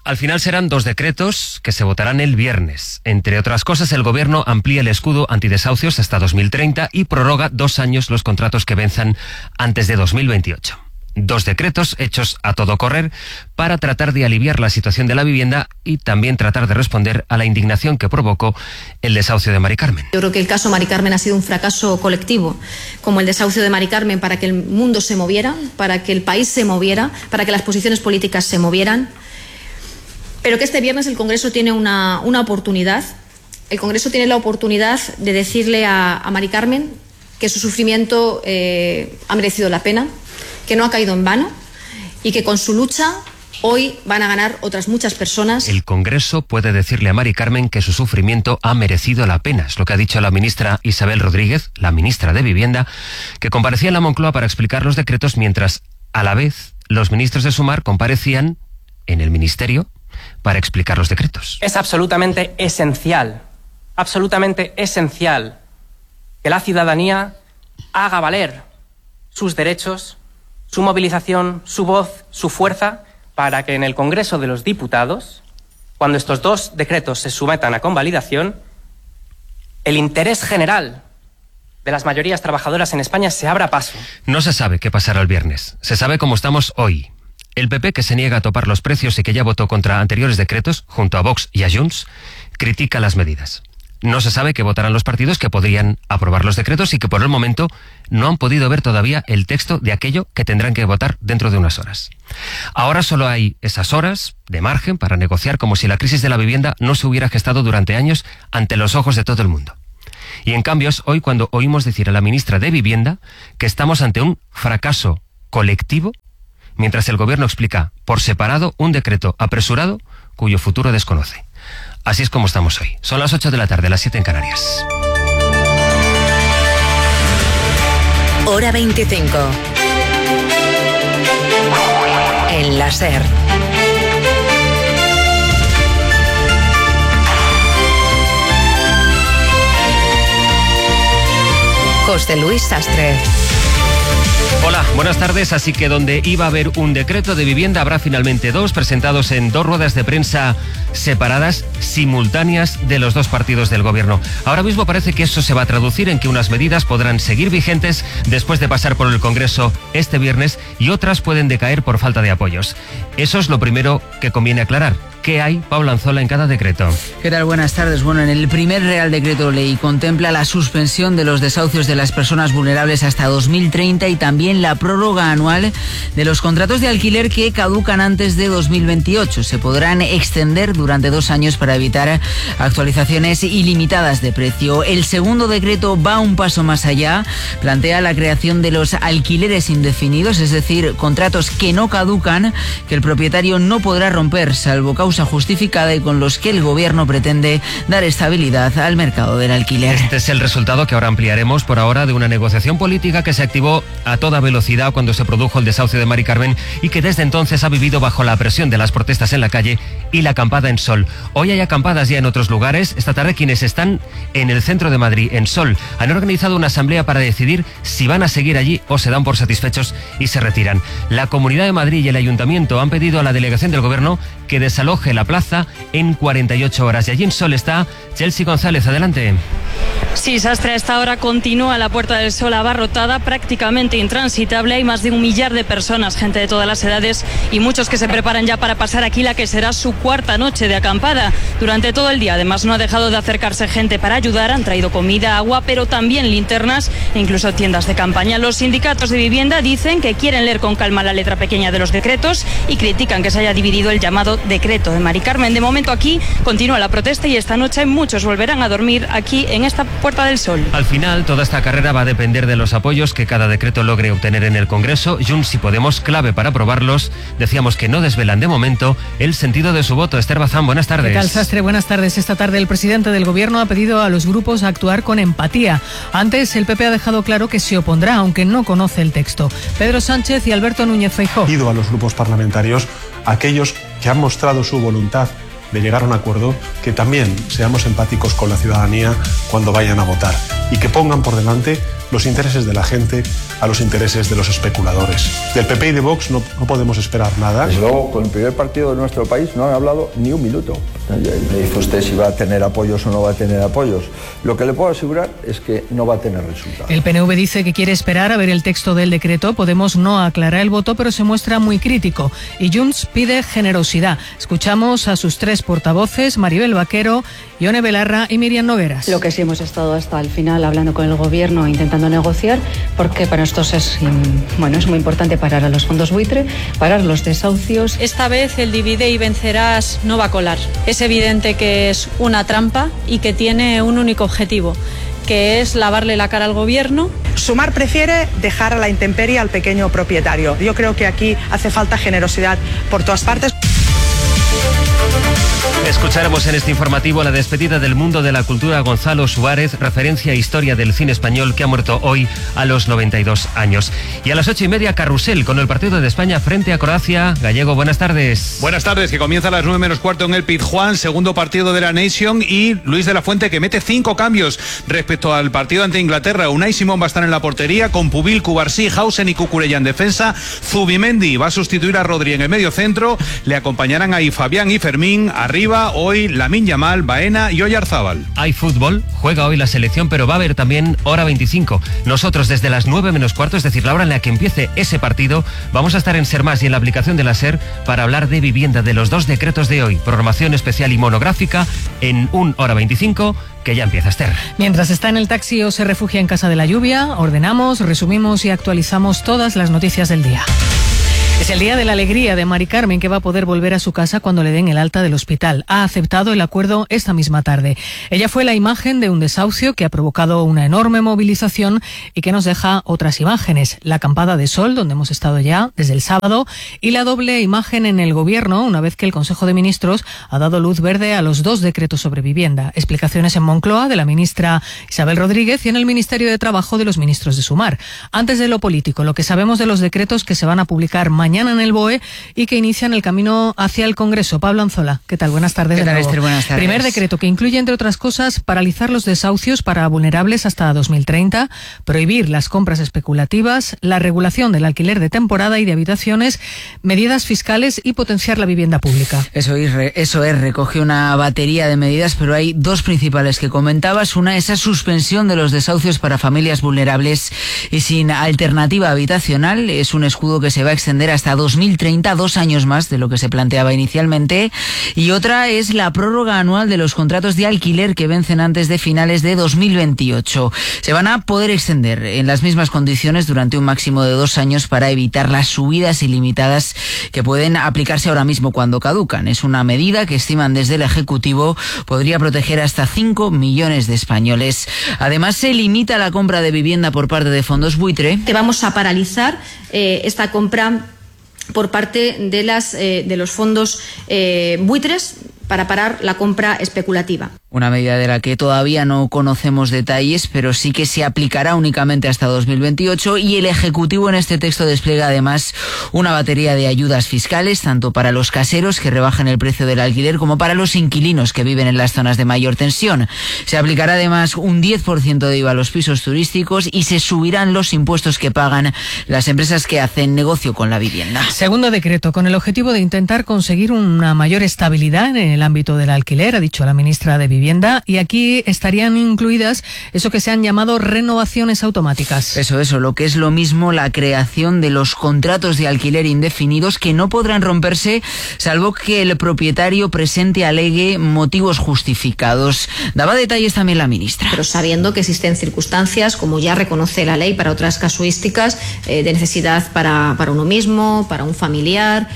Al final serán 2 decretos que se votarán el viernes. Entre otras cosas, el Gobierno amplía el escudo antidesahucios hasta 2030 y prorroga 2 años los contratos que venzan antes de 2028. 2 decretos hechos a todo correr para tratar de aliviar la situación de la vivienda y también tratar de responder a la indignación que provocó el desahucio de Mari Carmen. Yo creo que el caso Mari Carmen ha sido un fracaso colectivo, como el desahucio de Mari Carmen, para que el mundo se moviera, para que el país se moviera, para que las posiciones políticas se movieran. Pero que este viernes el Congreso tiene una oportunidad. El Congreso tiene la oportunidad de decirle a Mari Carmen que su sufrimiento ha merecido la pena, que no ha caído en vano y que con su lucha hoy van a ganar otras muchas personas. El Congreso puede decirle a Mari Carmen que su sufrimiento ha merecido la pena. Es lo que ha dicho la ministra Isabel Rodríguez, la ministra de Vivienda, que comparecía en la Moncloa para explicar los decretos mientras, a la vez, los ministros de Sumar comparecían en el Ministerio para explicar los decretos. Es absolutamente esencial que la ciudadanía haga valer sus derechos, su movilización, su voz, su fuerza, para que en el Congreso de los Diputados, cuando estos 2 decretos se sometan a convalidación, el interés general de las mayorías trabajadoras en España se abra paso. No se sabe qué pasará el viernes. Se sabe cómo estamos hoy. El PP, que se niega a topar los precios y que ya votó contra anteriores decretos, junto a Vox y a Junts, critica las medidas. No se sabe qué votarán los partidos que podrían aprobar los decretos y que por el momento no han podido ver todavía el texto de aquello que tendrán que votar dentro de unas horas. Ahora solo hay esas horas de margen para negociar como si la crisis de la vivienda no se hubiera gestado durante años ante los ojos de todo el mundo. Y en cambio es hoy cuando oímos decir a la ministra de Vivienda que estamos ante un fracaso colectivo, mientras el Gobierno explica por separado un decreto apresurado cuyo futuro desconoce. Así es como estamos hoy. Son las 8 de la tarde, las 7 en Canarias. Hora 25. En la SER. José Luis Sastre. Hola, buenas tardes. Así que donde iba a haber un decreto de vivienda habrá finalmente 2 presentados en 2 ruedas de prensa separadas, simultáneas, de los 2 partidos del Gobierno. Ahora mismo parece que eso se va a traducir en que unas medidas podrán seguir vigentes después de pasar por el Congreso este viernes y otras pueden decaer por falta de apoyos. Eso es lo primero que conviene aclarar. ¿Qué hay, Pablo Anzola, en cada decreto? ¿Qué tal? Buenas tardes. Bueno, en el primer Real Decreto Ley contempla la suspensión de los desahucios de las personas vulnerables hasta 2030 y también la prórroga anual de los contratos de alquiler que caducan antes de 2028. Se podrán extender durante 2 años para evitar actualizaciones ilimitadas de precio. El segundo decreto va un paso más allá. Plantea la creación de los alquileres indefinidos, es decir, contratos que no caducan, que el propietario no podrá romper, salvo causa justificada, y con los que el Gobierno pretende dar estabilidad al mercado del alquiler. Este es el resultado que ahora ampliaremos por ahora de una negociación política que se activó a toda velocidad cuando se produjo el desahucio de Mari Carmen y que desde entonces ha vivido bajo la presión de las protestas en la calle y la acampada en Sol. Hoy hay acampadas ya en otros lugares. Esta tarde quienes están en el centro de Madrid, en Sol, han organizado una asamblea para decidir si van a seguir allí o se dan por satisfechos y se retiran. La Comunidad de Madrid y el Ayuntamiento han pedido a la delegación del Gobierno que desaloje la plaza en 48 horas. Y allí en Sol está Chelsea González. Adelante. Sí, Sastre, a esta hora continúa la Puerta del Sol abarrotada, prácticamente intransitable. Hay más de 1 millar de personas, gente de todas las edades y muchos que se preparan ya para pasar aquí la que será su 4ª noche de acampada. Durante todo el día, además, no ha dejado de acercarse gente para ayudar. Han traído comida, agua, pero también linternas e incluso tiendas de campaña. Los sindicatos de vivienda dicen que quieren leer con calma la letra pequeña de los decretos y critican que se haya dividido el llamado decreto de Mari Carmen. De momento aquí continúa la protesta y esta noche muchos volverán a dormir aquí en esta Puerta del Sol. Al final, toda esta carrera va a depender de los apoyos que cada decreto logre obtener en el Congreso. Junts y Podemos, clave para aprobarlos. Decíamos que no desvelan de momento el sentido de su voto. Esther Bazán, buenas tardes. ¿Qué tal, Sastre? Buenas tardes. Esta tarde el presidente del Gobierno ha pedido a los grupos actuar con empatía. Antes, el PP ha dejado claro que se opondrá, aunque no conoce el texto. Pedro Sánchez y Alberto Núñez Feijóo. Pido a los grupos parlamentarios, aquellos que han mostrado su voluntad de llegar a un acuerdo, que también seamos empáticos con la ciudadanía cuando vayan a votar y que pongan por delante los intereses de la gente a los intereses de los especuladores. Del PP y de Vox no podemos esperar nada. Desde luego, con el primer partido de nuestro país no han hablado ni un minuto. Me dice usted si va a tener apoyos o no va a tener apoyos. Lo que le puedo asegurar es que no va a tener resultados. El PNV dice que quiere esperar a ver el texto del decreto. Podemos no aclara el voto, pero se muestra muy crítico. Y Junts pide generosidad. Escuchamos a sus tres portavoces, Maribel Vaquero, Ione Belarra y Miriam Nogueras. Lo que sí hemos estado hasta el final hablando con el Gobierno, intentando negociar, porque para nosotros es muy importante parar a los fondos buitre, parar los desahucios. Esta vez el divide y vencerás no va a colar. Es evidente que es una trampa y que tiene un único objetivo, que es lavarle la cara al Gobierno. Sumar prefiere dejar a la intemperie al pequeño propietario. Yo creo que aquí hace falta generosidad por todas partes. Escucharemos en este informativo la despedida del mundo de la cultura a Gonzalo Suárez, referencia e historia del cine español, que ha muerto hoy a los 92 años. Y a las 8:30, Carrusel, con el partido de España frente a Croacia. Gallego, buenas tardes. Buenas tardes, que comienza a las 9 menos cuarto en el Pizjuán, segundo partido de la Nation, y Luis de la Fuente, que mete 5 cambios respecto al partido ante Inglaterra. Unai Simón va a estar en la portería, con Pubil, Cubarsí, Hausen y Cucurella en defensa. Zubimendi va a sustituir a Rodri en el medio centro. Le acompañarán ahí Fabián y Fermín. Arriba, hoy Lamine Yamal, Baena y Oyarzábal. Hay fútbol, juega hoy la selección, pero va a haber también hora 25. Nosotros desde las 9 menos cuarto, es decir, la hora en la que empiece ese partido, vamos a estar en Ser Más y en la aplicación de la SER para hablar de vivienda, de los 2 decretos de hoy. Programación especial y monográfica en hora 25, que ya empieza, Esther. Mientras está en el taxi o se refugia en casa de la lluvia, ordenamos, resumimos y actualizamos todas las noticias del día. Es el día de la alegría de Mari Carmen, que va a poder volver a su casa cuando le den el alta del hospital. Ha aceptado el acuerdo esta misma tarde. Ella fue la imagen de un desahucio que ha provocado una enorme movilización y que nos deja otras imágenes. La acampada de sol, donde hemos estado ya desde el sábado, y la doble imagen en el Gobierno, una vez que el Consejo de Ministros ha dado luz verde a los 2 decretos sobre vivienda. Explicaciones en Moncloa de la ministra Isabel Rodríguez y en el Ministerio de Trabajo de los ministros de Sumar. Antes de lo político, lo que sabemos de los decretos que se van a publicar mañana en el BOE y que inician el camino hacia el Congreso. Pablo Anzola, ¿qué tal? Buenas tardes. ¿Qué tal, Esther? Buenas tardes. Primer decreto que incluye, entre otras cosas, paralizar los desahucios para vulnerables hasta 2030, prohibir las compras especulativas, la regulación del alquiler de temporada y de habitaciones, medidas fiscales y potenciar la vivienda pública. Eso es, recoge una batería de medidas, pero hay 2 principales que comentabas. Una, esa suspensión de los desahucios para familias vulnerables y sin alternativa habitacional. Es un escudo que se va a extender hasta 2030, 2 años más de lo que se planteaba inicialmente. Y otra es la prórroga anual de los contratos de alquiler que vencen antes de finales de 2028. Se van a poder extender en las mismas condiciones durante un máximo de 2 años para evitar las subidas ilimitadas que pueden aplicarse ahora mismo cuando caducan. Es una medida que estiman desde el Ejecutivo podría proteger hasta 5 millones de españoles. Además, se limita la compra de vivienda por parte de fondos buitre. Que vamos a paralizar esta compra por parte de los fondos buitres para parar la compra especulativa. Una medida de la que todavía no conocemos detalles, pero sí que se aplicará únicamente hasta 2028, y el Ejecutivo en este texto despliega además una batería de ayudas fiscales, tanto para los caseros que rebajan el precio del alquiler como para los inquilinos que viven en las zonas de mayor tensión. Se aplicará además un 10% de IVA a los pisos turísticos y se subirán los impuestos que pagan las empresas que hacen negocio con la vivienda. Segundo decreto, con el objetivo de intentar conseguir una mayor estabilidad en el ámbito del alquiler, ha dicho la ministra de Vivienda, y aquí estarían incluidas eso que se han llamado renovaciones automáticas. Eso, lo que es lo mismo, la creación de los contratos de alquiler indefinidos que no podrán romperse salvo que el propietario presente alegue motivos justificados. Daba detalles también la ministra. Pero sabiendo que existen circunstancias, como ya reconoce la ley, para otras casuísticas de necesidad para uno mismo, para un familiar,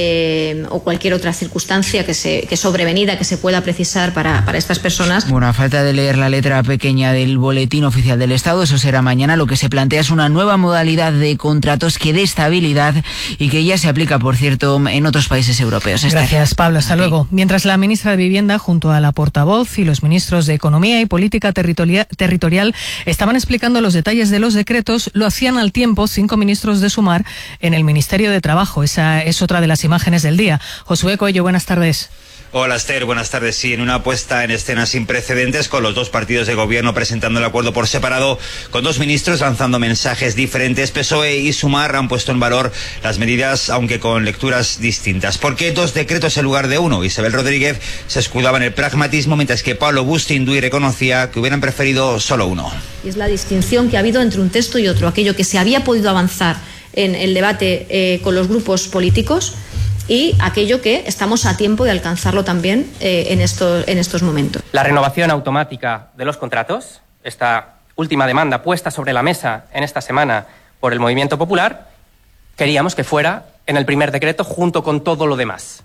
o cualquier otra circunstancia que sobrevenida que se pueda precisar para estas personas. Bueno, a falta de leer la letra pequeña del Boletín Oficial del Estado, eso será mañana. Lo que se plantea es una nueva modalidad de contratos que dé estabilidad y que ya se aplica, por cierto, en otros países europeos. Gracias, Pablo. Hasta luego. Mientras la ministra de Vivienda, junto a la portavoz y los ministros de Economía y Política Territorial estaban explicando los detalles de los decretos, lo hacían al tiempo 5 ministros de Sumar en el Ministerio de Trabajo. Esa es otra de las imágenes del día. Josué Coello, buenas tardes. Hola Esther, buenas tardes. Sí, en una puesta en escena sin precedentes, con los dos partidos de gobierno presentando el acuerdo por separado, con dos ministros lanzando mensajes diferentes, PSOE y Sumar han puesto en valor las medidas, aunque con lecturas distintas. ¿Por qué dos decretos en lugar de uno? Isabel Rodríguez se escudaba en el pragmatismo, mientras que Pablo Bustinduy reconocía que hubieran preferido solo uno. Y es la distinción que ha habido entre un texto y otro, aquello que se había podido avanzar en el debate con los grupos políticos, y aquello que estamos a tiempo de alcanzarlo también en estos momentos. La renovación automática de los contratos, esta última demanda puesta sobre la mesa en esta semana por el Movimiento Popular, queríamos que fuera en el primer decreto junto con todo lo demás.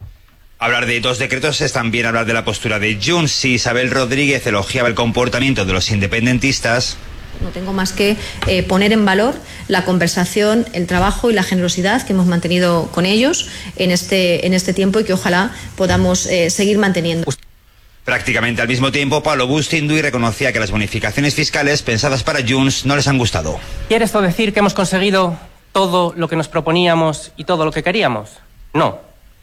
Hablar de dos decretos es también hablar de la postura de Junts. Si Isabel Rodríguez elogiaba el comportamiento de los independentistas, no tengo más que poner en valor la conversación, el trabajo y la generosidad que hemos mantenido con ellos en este tiempo, y que ojalá podamos seguir manteniendo. Prácticamente al mismo tiempo, Pablo Bustinduy reconocía que las bonificaciones fiscales pensadas para Junts no les han gustado. ¿Quiere esto decir que hemos conseguido todo lo que nos proponíamos y todo lo que queríamos? No.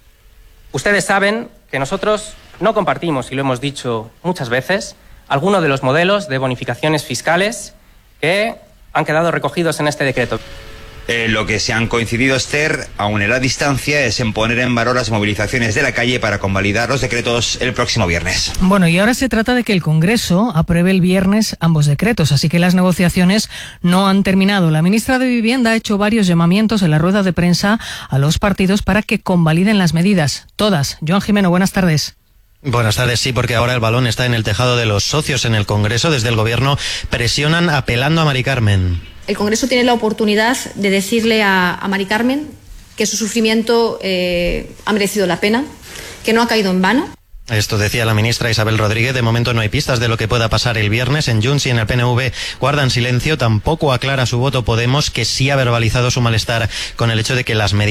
Ustedes saben que nosotros no compartimos, y lo hemos dicho muchas veces, algunos de los modelos de bonificaciones fiscales que han quedado recogidos en este decreto. Lo que se han coincidido, Esther, aún en la distancia, es en poner en valor las movilizaciones de la calle para convalidar los decretos el próximo viernes. Bueno, y ahora se trata de que el Congreso apruebe el viernes ambos decretos, así que las negociaciones no han terminado. La ministra de Vivienda ha hecho varios llamamientos en la rueda de prensa a los partidos para que convaliden las medidas. Todas. Joan Jimeno, buenas tardes. Buenas tardes, sí, porque ahora el balón está en el tejado de los socios en el Congreso. Desde el Gobierno presionan apelando a Mari Carmen. El Congreso tiene la oportunidad de decirle a Mari Carmen que su sufrimiento ha merecido la pena, que no ha caído en vano. Esto decía la ministra Isabel Rodríguez. De momento no hay pistas de lo que pueda pasar el viernes. En Junts y en el PNV guardan silencio. Tampoco aclara su voto Podemos, que sí ha verbalizado su malestar con el hecho de que las medidas